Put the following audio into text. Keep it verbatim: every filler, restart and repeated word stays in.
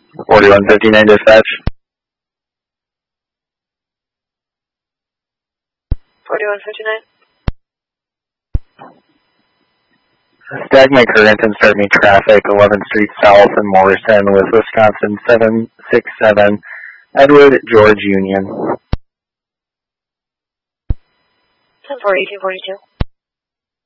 forty-one fifty-nine dispatch. forty-one fifty-nine. Stag my current and start me traffic, eleventh Street South in Morrison with Wisconsin seven six seven, Edward George Union. ten four eighteen forty-two.